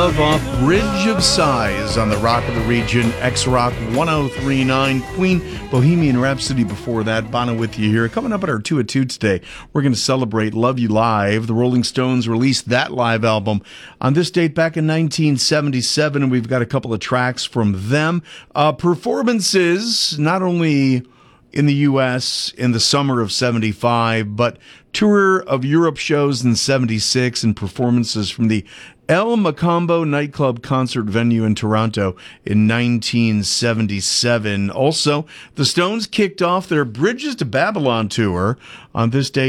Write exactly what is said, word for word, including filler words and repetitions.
Love off Bridge of Sighs on the Rock of the Region, X-Rock one oh three point nine, Queen, Bohemian Rhapsody before that. Bono with you here. Coming up at our two at two today, we're going to celebrate Love You Live. The Rolling Stones released that live album on this date back in nineteen seventy-seven, and we've got a couple of tracks from them. Uh, performances, not only in the U S in the summer of seventy-five, but tour of Europe shows in seventy-six and performances from the El Macambo nightclub concert venue in Toronto in nineteen seventy-seven. Also, the Stones kicked off their Bridges to Babylon tour on this day